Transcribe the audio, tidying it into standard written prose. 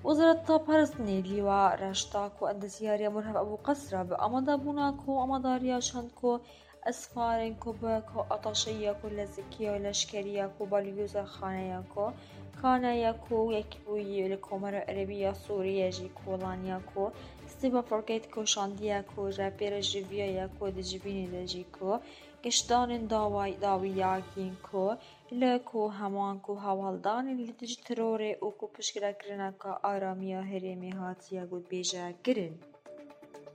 وزارة پرستنی لیوا رشتاکو اندسیاریا مرهب ابو قصرة بأمدا بوناكو أمداريا شندكو اسفارنكو باكو أطاشياكو لزكيو لشكرياكو باليوزا خانياكو كانياكو يكبوي لكومر عربية سوريا جيكو لانياكو ستيبا فوركيتكو شاندياكو رابير جيفياكو دجبيني لجيكو گشتان داویاکینکو لکو همانکو هوالدان اللي تجي تروري اوكو پشکره کرنا که آرامیا هرمی هاتیا گود بیجا گرن.